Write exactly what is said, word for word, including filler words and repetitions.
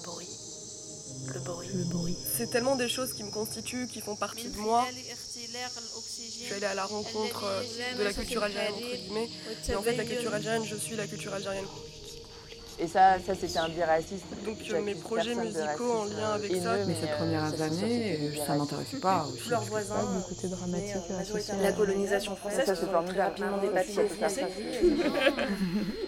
bruit. Le bruit. Le bruit. C'est tellement des choses qui me constituent, qui font partie de moi. Je suis allée à la rencontre de la culture algérienne, entre guillemets. Et en fait, la culture algérienne, je suis la culture algérienne. Et ça, ça c'était un biais raciste. Donc euh, mes projets musicaux en lien avec ça. Mais ces premières années, ça m'intéressait pas. Tous leurs voisins. Le côté dramatique associé à la colonisation française, ça se formule rapidement des papiers français.